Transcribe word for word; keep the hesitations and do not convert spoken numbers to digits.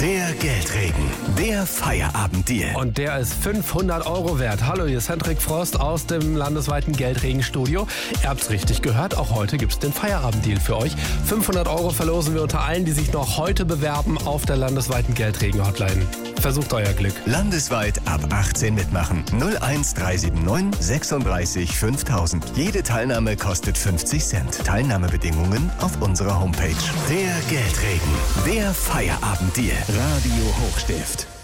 Der Geldregen. Der Feierabenddeal. Und der ist fünfhundert Euro wert. Hallo, hier ist Hendrik Frost aus dem landesweiten Geldregenstudio. Ihr habt's richtig gehört, auch heute gibt's den Feierabenddeal für euch. fünfhundert Euro verlosen wir unter allen, die sich noch heute bewerben auf der landesweiten Geldregen-Hotline. Versucht euer Glück. Landesweit ab achtzehn mitmachen. null eins drei sieben neun sechsunddreißig fünftausend. Jede Teilnahme kostet fünfzig Cent. Teilnahmebedingungen auf unserer Homepage. Der Geldregen. Der Feierabenddeal. Radio Hochstift.